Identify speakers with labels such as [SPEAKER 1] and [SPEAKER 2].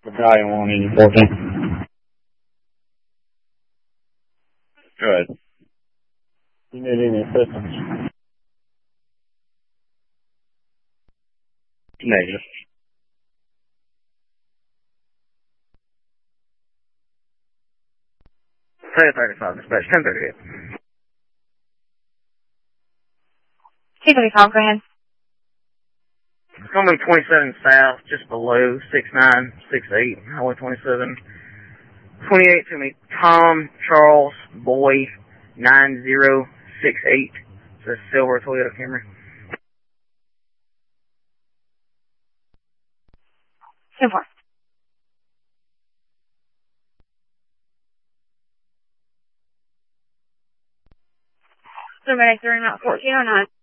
[SPEAKER 1] Battalion 114. Go ahead. You need any assistance? Negative.
[SPEAKER 2] 1035, dispatch, 1038.
[SPEAKER 3] 235, go ahead.
[SPEAKER 2] It's going to be 27 south, just below 6968, Highway 27. 28 to me, Tom Charles Boy 9068. It's a silver Toyota Camry.
[SPEAKER 3] 10-4. So, medic 3 not 1409.